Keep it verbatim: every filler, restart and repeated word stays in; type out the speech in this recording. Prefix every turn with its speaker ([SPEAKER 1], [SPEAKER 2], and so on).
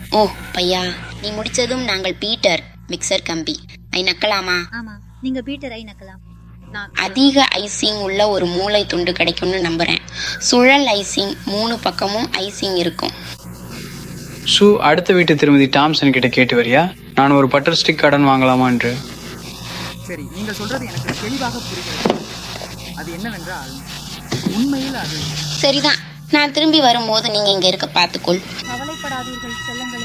[SPEAKER 1] ஓ பையா, நீ முடிச்சதும் நாங்கள் பீட்டர் மிக்சர் கம்பி ஐ நக்கலாமா?
[SPEAKER 2] ஆமா, நீங்க பீட்டர் ஐ நக்கலாம்.
[SPEAKER 1] அதிக ஐசிங் உள்ள ஒரு மூளை துண்டு கிடைக்கும்னு நம்புறேன். சுழல் ஐசிங், மூணு பக்கமும் ஐசிங் இருக்கும்.
[SPEAKER 3] சு, அடுத்த வீட்டு திருமதி டாம்சன் கிட்ட கேட்டு வரியா? நான் ஒரு பட்டர் ஸ்டிக் கடன் வாங்கலாமா என்று.
[SPEAKER 4] சரி, நீங்கள் சொல்றது எனக்கு தெளிவாக புரிகிறது. அது என்னவென்றால் உண்மையில் அது
[SPEAKER 1] சரிதான். நான் திரும்பி வரும்போது நீங்க இங்க இருக்க பார்த்துக்கொள்.
[SPEAKER 2] கவலைப்படாதீர்கள் செல்லுங்கள்.